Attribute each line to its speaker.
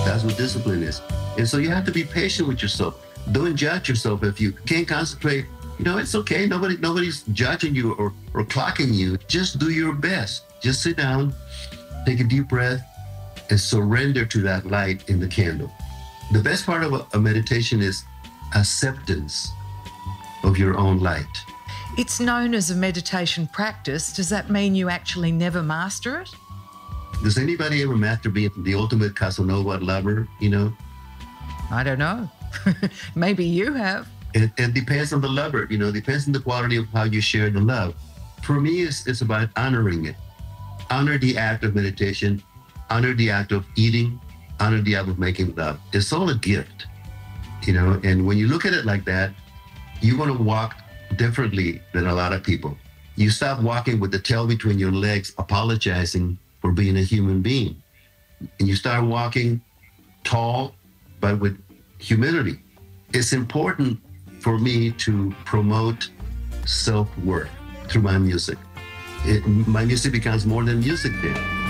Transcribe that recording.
Speaker 1: That's what discipline is. And so you have to be patient with yourself. Don't judge yourself if you can't concentrate. It's okay. Nobody's judging you or clocking you. Just do your best. Just sit down, take a deep breath, and surrender to that light in the candle. The best part of a meditation is acceptance of your own light.
Speaker 2: It's known as a meditation practice. Does that mean you actually never master it?
Speaker 1: Does anybody ever master being the ultimate Casanova lover,
Speaker 2: I don't know. Maybe you have.
Speaker 1: It depends on the lover, depends on the quality of how you share the love. For me, it's about honoring it. Honor the act of meditation, honor the act of eating, honor the act of making love. It's all a gift, and when you look at it like that, you're going to walk differently than a lot of people. You stop walking with the tail between your legs, apologizing for being a human being. And you start walking tall, but with humility. It's important for me to promote self-worth through my music. My music becomes more than music then.